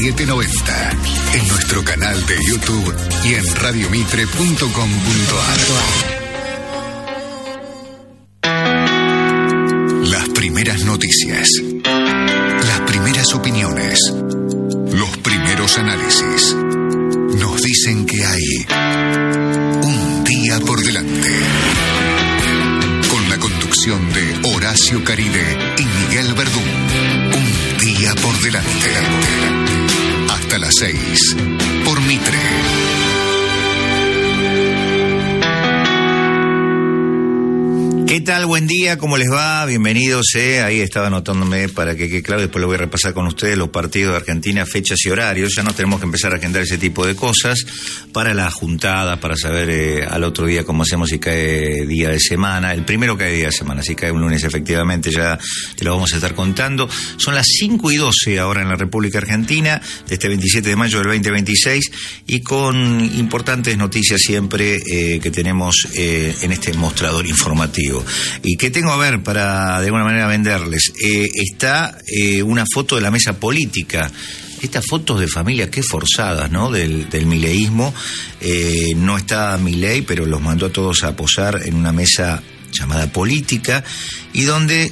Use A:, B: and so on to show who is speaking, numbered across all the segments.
A: 790. En nuestro canal de YouTube y en radiomitre.com.ar. Las primeras noticias. Las primeras opiniones. Los primeros análisis. Nos dicen que hay un día por delante. Con la conducción de Horacio Caride y Miguel Verdún. Un día por delante. Hasta las 6. Por Mitre.
B: ¿Qué tal? Buen día, ¿cómo les va? Bienvenidos, ahí estaba anotándome para que quede claro, después lo voy a repasar con ustedes, los partidos de Argentina, fechas y horarios. Ya no tenemos que empezar a agendar ese tipo de cosas para la juntada, para saber al otro día cómo hacemos si cae día de semana. El primero cae día de semana, si cae un lunes efectivamente ya te lo vamos a estar contando. Son las 5:12 ahora en la República Argentina, de este 27 de mayo del 2026, y con importantes noticias siempre que tenemos en este mostrador informativo. ¿Y qué tengo a ver para de alguna manera venderles? Está una foto de la mesa política. Estas fotos de familia, qué forzadas, ¿no? Del mileísmo. No está Milei, pero los mandó a todos a posar en una mesa llamada política, y donde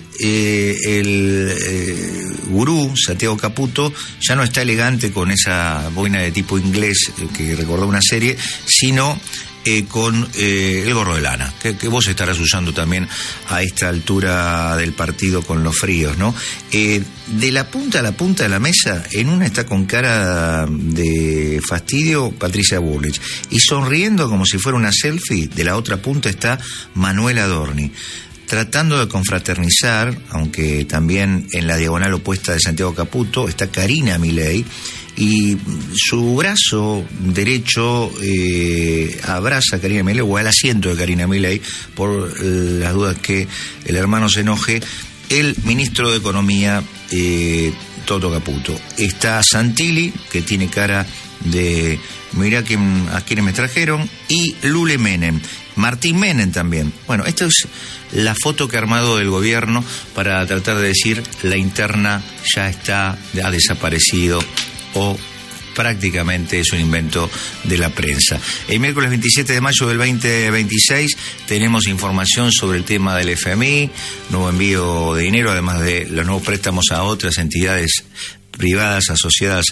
B: el gurú Santiago Caputo ya no está elegante con esa boina de tipo inglés que recordó una serie, sino con el gorro de lana, que vos estarás usando también a esta altura del partido con los fríos, ¿no? De la punta a la punta de la mesa, en una está con cara de fastidio Patricia Bullrich, y sonriendo como si fuera una selfie, de la otra punta está Manuel Adorni, tratando de confraternizar, aunque también en la diagonal opuesta de Santiago Caputo está Karina Milei, y su brazo derecho abraza a Karina Milei, o al asiento de Karina Milei, por las dudas que el hermano se enoje, el ministro de Economía, Toto Caputo. Está Santilli, que tiene cara de mirá a quiénes me trajeron, y Lule Menem, Martín Menem también. Bueno, esta es la foto que ha armado el gobierno para tratar de decir la interna ha desaparecido, o prácticamente es un invento de la prensa. El miércoles 27 de mayo del 2026 tenemos información sobre el tema del FMI, nuevo envío de dinero, además de los nuevos préstamos a otras entidades privadas asociadas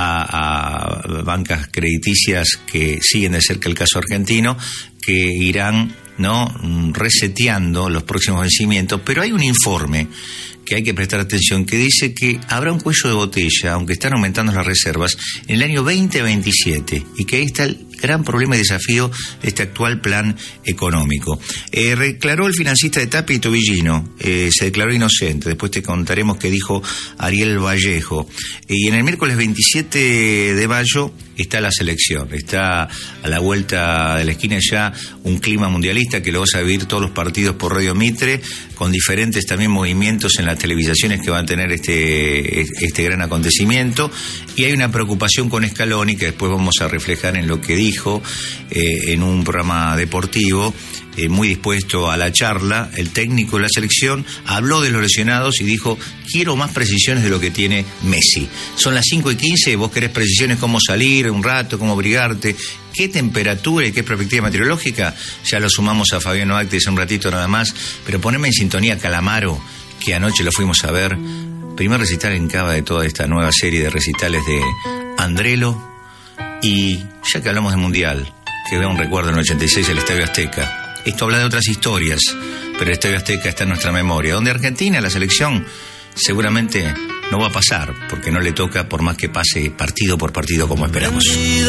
B: a bancas crediticias que siguen de cerca el caso argentino, que irán reseteando los próximos vencimientos. Pero hay un informe que hay que prestar atención, que dice que habrá un cuello de botella, aunque están aumentando las reservas, en el año 2027, y que ahí está el gran problema y desafío de este actual plan económico. Declaró el financista de Tapia y Tobillino, se declaró inocente, después te contaremos qué dijo Ariel Vallejo. Y en el miércoles 27 de mayo está la selección, está a la vuelta de la esquina ya un clima mundialista que lo vas a vivir todos los partidos por Radio Mitre, con diferentes también movimientos en las televisaciones que van a tener este gran acontecimiento, y hay una preocupación con Scaloni que después vamos a reflejar en lo que dijo en un programa deportivo, muy dispuesto a la charla. El técnico de la selección habló de los lesionados y dijo: quiero más precisiones de lo que tiene Messi. Son las 5:15, vos querés precisiones, cómo salir un rato, cómo abrigarte, qué temperatura y qué perspectiva meteorológica. Ya lo sumamos a Fabián Noactes un ratito nada más, pero poneme en sintonía Calamaro, que anoche lo fuimos a ver, primer recital en Cava de toda esta nueva serie de recitales de Andrelo. Y ya que hablamos de Mundial, que vea un recuerdo en el 86 el Estadio Azteca. Esto habla de otras historias, pero el Estadio Azteca está en nuestra memoria, donde Argentina, la selección, seguramente no va a pasar, porque no le toca, por más que pase partido por partido como esperamos.